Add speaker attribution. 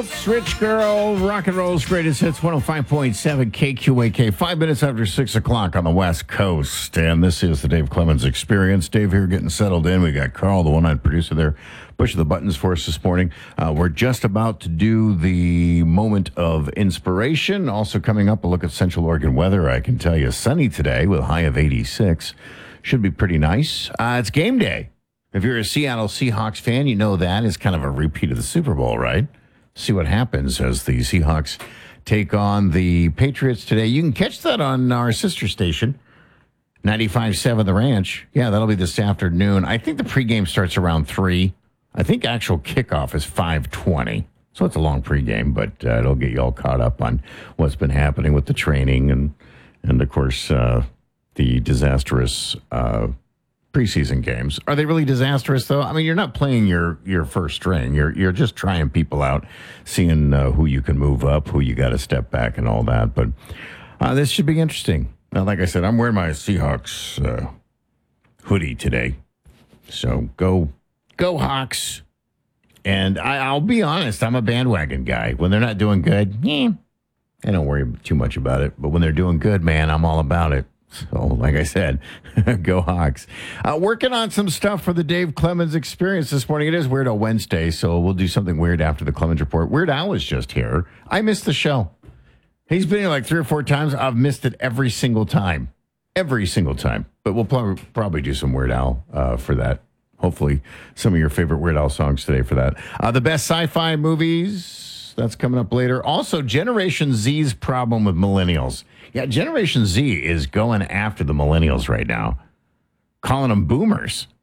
Speaker 1: Oates, Rich Girl, Rock and Roll's Greatest Hits, 105.7 KQAK, 5 minutes after 6 o'clock on the West Coast. And this is the Dave Clemens Experience. Dave here getting settled in. We got Carl, the one-eyed producer there, pushing the buttons for us this morning. We're just about to do the moment of inspiration. Also coming up, a look at Central Oregon weather. I can tell you sunny today with a high of 86. Should be pretty nice. It's game day. If you're a Seattle Seahawks fan, you know that is kind of a repeat of the Super Bowl, right? See what happens as the Seahawks take on the Patriots today. You can catch that on our sister station, 95.7 The Ranch. Yeah, that'll be this afternoon. I think the pregame starts around 3. I think actual kickoff is 5:20. So it's a long pregame, but it'll get you all caught up on what's been happening with the training and of course, the disastrous preseason games. Are they really disastrous, though? I mean, you're not playing your first string. You're just trying people out, seeing who you can move up, who you got to step back, and all that. But this should be interesting. Now, like I said, I'm wearing my Seahawks hoodie today. So go Hawks. And I'll be honest, I'm a bandwagon guy. When they're not doing good, I don't worry too much about it. But when they're doing good, man, I'm all about it. So, like I said, go Hawks. Working on some stuff for the Dave Clemens Experience this morning. It is Weird Al Wednesday, so we'll do something weird after the Clemens Report. Weird Al was just here. I missed the show. He's been here like 3 or 4 times. I've missed it every single time. Every single time. But we'll probably do some Weird Al for that. Hopefully, some of your favorite Weird Al songs today for that. The best sci-fi movies, that's coming up later. Also, Generation Z's problem with millennials. Yeah, Generation Z is going after the millennials right now, calling them boomers.